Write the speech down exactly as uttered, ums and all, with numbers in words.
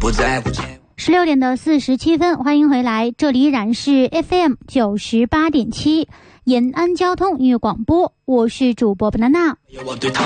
不在乎。 十六点的四十七分，欢迎回来，这里依然是 F M 九十八点七延安交通音乐广播，我是主播 banana。